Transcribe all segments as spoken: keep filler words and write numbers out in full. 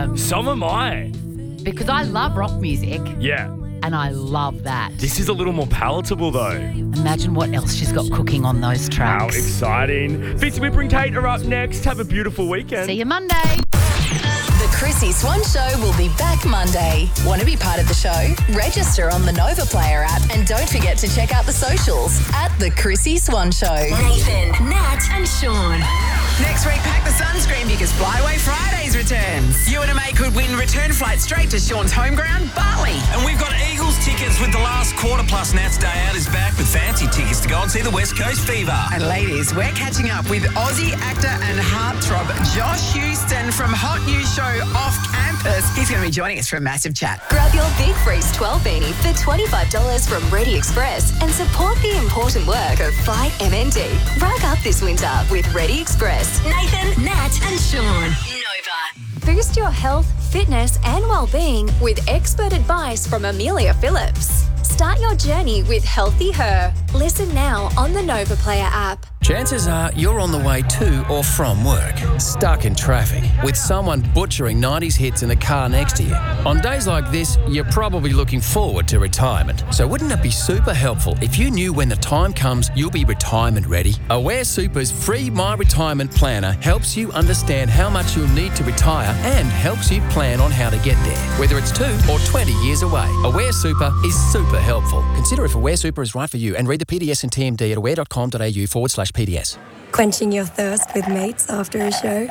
am. So am I. Because I love rock music. Yeah. And I love that. This is a little more palatable though. Imagine what else she's got cooking on those tracks. How exciting. Fitzy Whipper and Kate are up next. Have a beautiful weekend. See you Monday. The Chrissy Swan Show will be back Monday. Want to be part of the show? Register on the Nova Player app and don't forget to check out the socials at The Chrissy Swan Show. Nathan, Nat and Sean. Next week, pack the sunscreen because Flyaway Fridays returns. You and a mate could win return flights straight to Sean's home ground, Bali. And we've got Eagles tickets with the last quarter, plus Nat's Day Out is back with fancy tickets to go and see the West Coast Fever. And ladies, we're catching up with Aussie actor and heartthrob Josh Houston from Hot News Show Off Campus. He's going to be joining us for a massive chat. Grab your Big Freeze twelve beanie for twenty-five dollars from Ready Express and support the important work of Fight M N D. Rack up this winter with Ready Express. Nathan, Nat and Sean. Nova. Boost your health, fitness and well-being with expert advice from Amelia Phillips. Start your journey with Healthy Her. Listen now on the Nova Player app. Chances are you're on the way to or from work, stuck in traffic, with someone butchering nineties hits in the car next to you. On days like this, you're probably looking forward to retirement. So wouldn't it be super helpful if you knew when the time comes you'll be retirement ready? Aware Super's free My Retirement Planner helps you understand how much you'll need to retire and helps you plan on how to get there, whether it's two or twenty years away. Aware Super is super helpful. Consider if Aware Super is right for you and read the P D S and T M D at aware.com.au forward slash P D S. Quenching your thirst with mates after a show?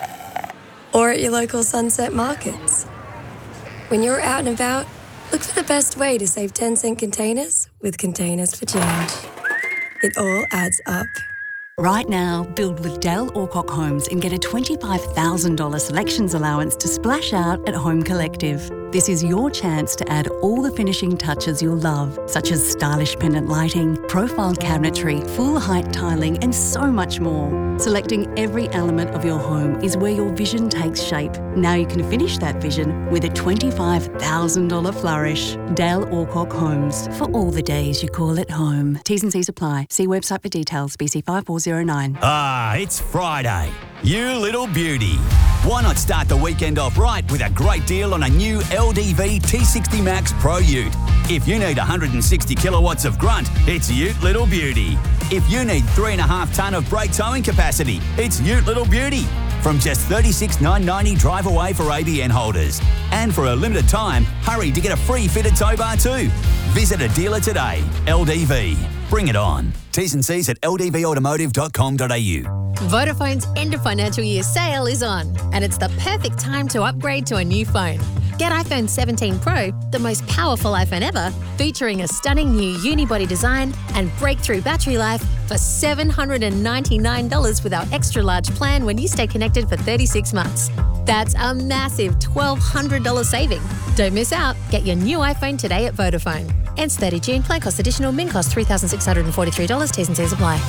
Or at your local Sunset Markets? When you're out and about, look for the best way to save ten cent containers with Containers for Change. It all adds up. Right now, build with Dale Alcock Homes and get a twenty-five thousand dollars selections allowance to splash out at Home Collective. This is your chance to add all the finishing touches you'll love, such as stylish pendant lighting, profile cabinetry, full height tiling, and so much more. Selecting every element of your home is where your vision takes shape. Now you can finish that vision with a twenty-five thousand dollars flourish. Dale Alcock Homes, for all the days you call it home. T's and C's apply. See website for details, B C five four zero nine. Ah, it's Friday. You little beauty. Why not start the weekend off right with a great deal on a new L D V T sixty Max Pro Ute? If you need one hundred sixty kilowatts of grunt, it's Ute Little Beauty. If you need three and a half tonne of brake towing capacity, it's Ute Little Beauty. From just thirty-six thousand nine hundred ninety dollars drive away for A B N holders. And for a limited time, hurry to get a free fitted tow bar too. Visit a dealer today. L D V. Bring it on. T's and C's at l d v automotive dot com dot a u. Vodafone's end of financial year sale is on, and it's the perfect time to upgrade to a new phone. Get iPhone seventeen Pro, the most powerful iPhone ever, featuring a stunning new unibody design and breakthrough battery life for seven hundred ninety-nine dollars with our extra large plan when you stay connected for thirty-six months. That's a massive twelve hundred dollars saving. Don't miss out. Get your new iPhone today at Vodafone. Ends thirtieth of June. Plan cost additional. Min cost three thousand six hundred forty-three dollars. T's and C's apply.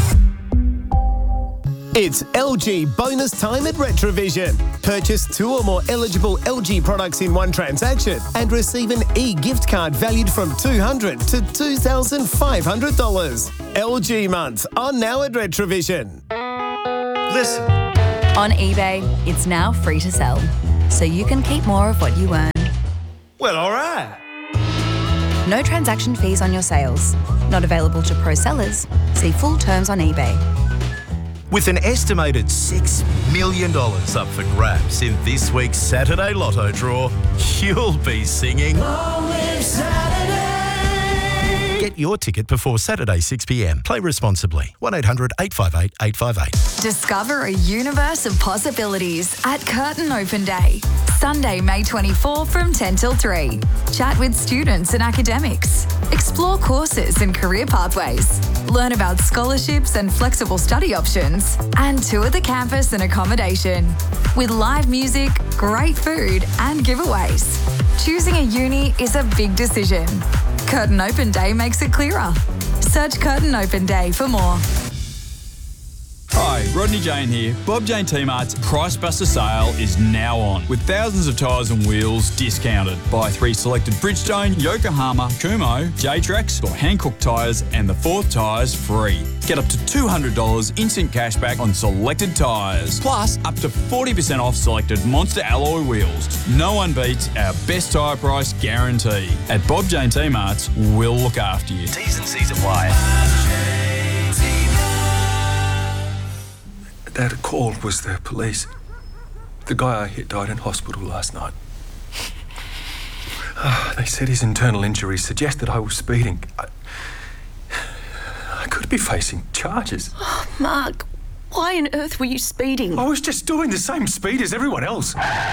It's L G bonus time at Retrovision. Purchase two or more eligible L G products in one transaction and receive an e-gift card valued from two hundred dollars to two thousand five hundred dollars. L G month on now at Retrovision. Listen. On eBay, it's now free to sell, so you can keep more of what you earn. Well, all right. No transaction fees on your sales. Not available to pro sellers. See full terms on eBay. With an estimated six million dollars up for grabs in this week's Saturday Lotto draw, you'll be singing Long Live Saturday. Get your ticket before Saturday six p m. Play responsibly. one eight hundred eight five eight eight five eight. Discover a universe of possibilities at Curtin Open Day. Sunday, May twenty-fourth from ten till three. Chat with students and academics. Explore courses and career pathways. Learn about scholarships and flexible study options. And tour the campus and accommodation. With live music, great food and giveaways. Choosing a uni is a big decision. Curtin Open Day makes it clearer. Search Curtin Open Day for more. Hi, Rodney Jane here. Bob Jane T-Mart's Price Buster sale is now on, with thousands of tyres and wheels discounted. Buy three selected Bridgestone, Yokohama, Kumho, J-Trax or Hankook tyres and the fourth tyres free. Get up to two hundred dollars instant cash back on selected tyres, plus up to forty percent off selected Monster alloy wheels. No one beats our best tyre price guarantee. At Bob Jane T-Mart's, we'll look after you. T's and C's apply. That call was the police. The guy I hit died in hospital last night. Oh, they said his internal injuries suggested I was speeding. I, I could be facing charges. Oh, Mark, why on earth were you speeding? I was just doing the same speed as everyone else.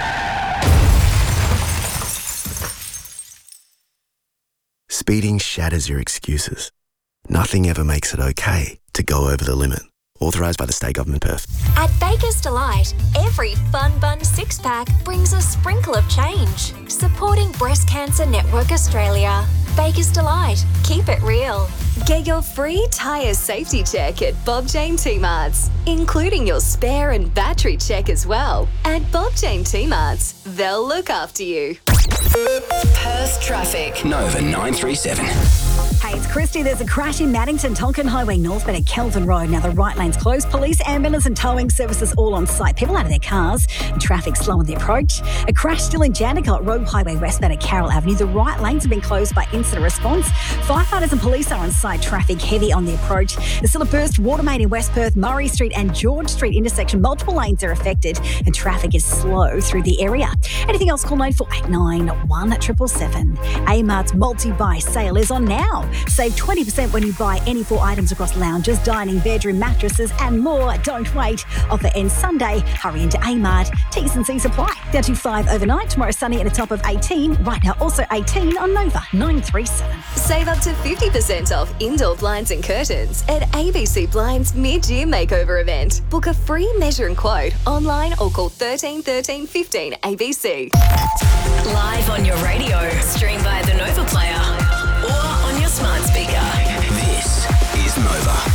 Speeding shatters your excuses. Nothing ever makes it okay to go over the limit. Authorised by the State Government Perth. At Baker's Delight, every Fun Bun six-pack brings a sprinkle of change. Supporting Breast Cancer Network Australia. Baker's Delight. Keep it real. Get your free tyre safety check at Bob Jane T-Mart's, including your spare and battery check as well. At Bob Jane T-Mart's, they'll look after you. Perth traffic. Nova nine three seven. Hey, it's Christy. There's a crash in Maddington, Tonkin Highway northbound at Kelvin Road. Now the right lane's closed. Police, ambulance and towing services all on site. People out of their cars. Traffic slow on the approach. A crash still in Jandakot Road Highway westbound at Carroll Avenue. The right lanes have been closed by incident response. Firefighters and police are on site. Traffic heavy on the approach. There's still a burst water main in West Perth, Murray Street and George Street intersection. Multiple lanes are affected and traffic is slow through the area. Anything else, call nine four eight nine, one seven seven seven. A-Mart's multi-buy sale is on now. Save twenty percent when you buy any four items across lounges, dining, bedroom, mattresses and more. Don't wait. Offer ends Sunday. Hurry into A-Mart. T's and C's apply. Down to five overnight. Tomorrow sunny at a top of eighteen. Right now also eighteen on Nova nine three seven. Save up to fifty percent off indoor blinds and curtains at A B C Blinds mid-year makeover event. Book a free measure and quote online or call thirteen thirteen fifteen A B C. Live on your radio, stream via the Nova Player or on your smart speaker. This is Nova.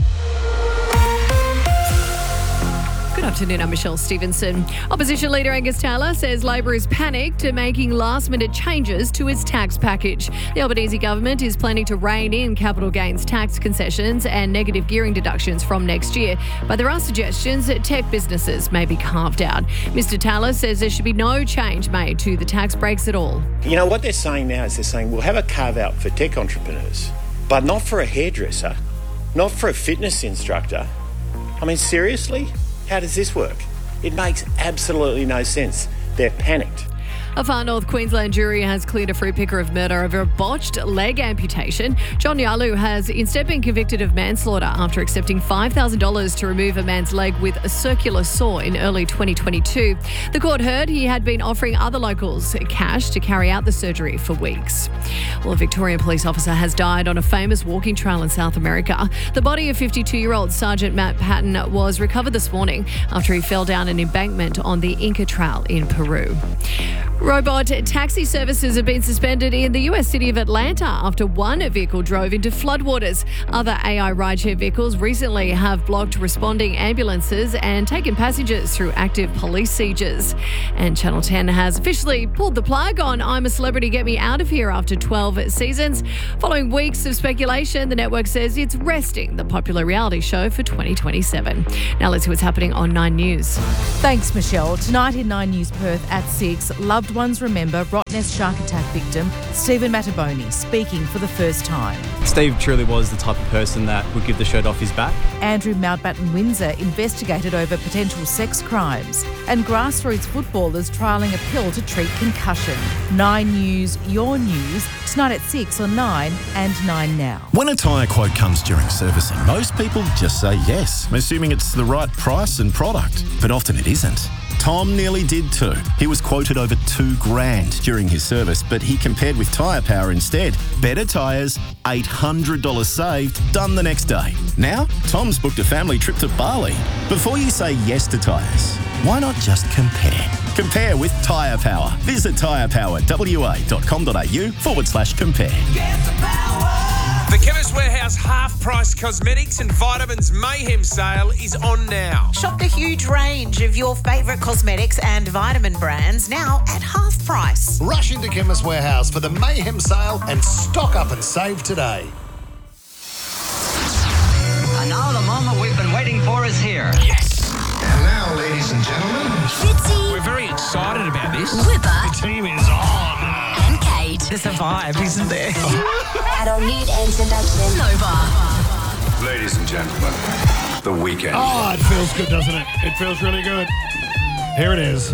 Good afternoon, I'm Michelle Stevenson. Opposition leader Angus Taylor says Labor is panicked and making last-minute changes to its tax package. The Albanese government is planning to rein in capital gains tax concessions and negative gearing deductions from next year, but there are suggestions that tech businesses may be carved out. Mister Taylor says there should be no change made to the tax breaks at all. You know, what they're saying now is they're saying we'll have a carve-out for tech entrepreneurs, but not for a hairdresser, not for a fitness instructor. I mean, seriously? How does this work? It makes absolutely no sense. They're panicked. A far north Queensland jury has cleared a fruit picker of murder over a botched leg amputation. John Yalu has instead been convicted of manslaughter after accepting five thousand dollars to remove a man's leg with a circular saw in early twenty twenty-two. The court heard he had been offering other locals cash to carry out the surgery for weeks. Well, a Victorian police officer has died on a famous walking trail in South America. The body of fifty-two-year-old Sergeant Matt Patton was recovered this morning after he fell down an embankment on the Inca Trail in Peru. Robot taxi services have been suspended in the U S city of Atlanta after one vehicle drove into floodwaters. Other A I rideshare vehicles recently have blocked responding ambulances and taken passengers through active police sieges. And Channel ten has officially pulled the plug on I'm a Celebrity, Get Me Out of Here after twelve seasons. Following weeks of speculation, the network says it's resting the popular reality show for twenty twenty-seven. Now let's see what's happening on Nine News. Thanks, Michelle. Tonight in Nine News Perth at six, loved ones remember Rottnest shark attack victim Stephen Mattaboni speaking for the first time. Steve truly was the type of person that would give the shirt off his back. Andrew Mountbatten Windsor investigated over potential sex crimes. And grassroots footballers trialling a pill to treat concussion. Nine News, your news, tonight at six on Nine and Nine Now. When a tyre quote comes during servicing, most people just say yes, assuming it's the right price and product. But often it isn't. Tom nearly did too. He was quoted over two grand during his service, but he compared with Tyre Power instead. Better tyres, eight hundred dollars saved, done the next day. Now, Tom's booked a family trip to Bali. Before you say yes to tyres, why not just compare? Compare with Tyre Power. Visit tyrepower w a dot com dot a u forward slash compare. Get the power. The Chemist Warehouse half-price cosmetics and vitamins mayhem sale is on now. Shop the huge range of your favourite cosmetics and vitamin brands now at half price. Rush into Chemist Warehouse for the mayhem sale and stock up and save today. And now the moment we've been waiting for is here. Yes. And now, ladies and gentlemen, Fitzy. We're very excited about this. Whipper. The team is on. And Kate. There's a vibe, isn't there? I don't need introduction. Nova. Ladies and gentlemen, the weekend. Oh, it feels good, doesn't it? It feels really good. Here it is.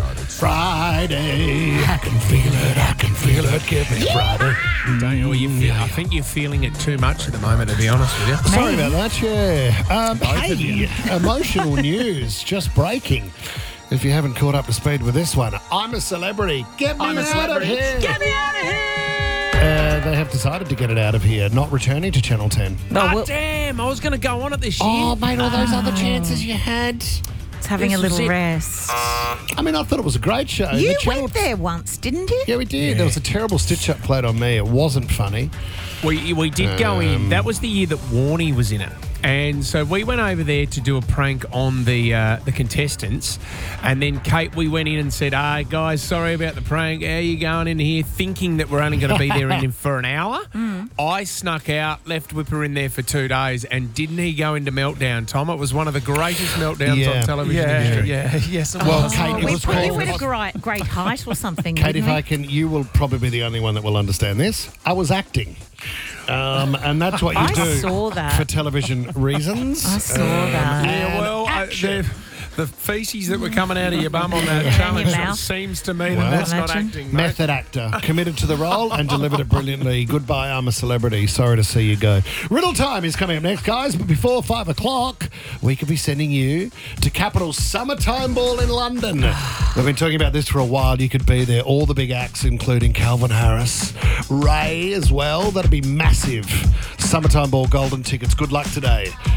Friday. I can feel it. I can feel it. Give me Friday. Don't you? You feel, I think you're feeling it too much at the moment, to be honest with you. Sorry about that, yeah. Um, hey, emotional news just breaking. If you haven't caught up to speed with this one, I'm a celebrity. Get me I'm a out celebrity. of here. Get me out of here! Uh, they have decided to get it out of here, not returning to Channel ten. Oh, well, damn. I was going to go on it this year. Oh, mate, all those other chances you had. It's having This a was little it. rest. I mean, I thought it was a great show. You The Channel- went there once, didn't you? Yeah, we did. There was a terrible stitch-up played on me. It wasn't funny. We, we did go in. Um, That was the year that Warnie was in it. And so we went over there to do a prank on the uh, the contestants. And then, Kate, we went in and said, ah, guys, sorry about the prank. How are you going in here? Thinking that we're only going to be there in for an hour. Mm. I snuck out, left Whipper in there for two days. And didn't he go into meltdown, Tom? It was one of the greatest meltdowns Yeah. on television Yeah, history. yeah, yes, it Well, was. Kate, it we was put you called- at a great, great height or something, Kate, didn't if we? I can, you will probably be the only one that will understand this. I was acting. Um, and that's what you I do saw that. for television reasons. I saw that. Yeah, well, I, the, the feces that were coming out of your bum on that challenge, your it mouth. seems to me Well, that that's not imagine. acting, mate. Method actor, committed to the role and delivered it brilliantly. Goodbye, I'm a celebrity. Sorry to see you go. Riddle time is coming up next, guys. But before five o'clock, we could be sending you to Capital's Summertime Ball in London. We've been talking about this for a while. You could be there. All the big acts, including Calvin Harris, Ray as well. That'd be massive. Summertime Ball golden tickets. Good luck today.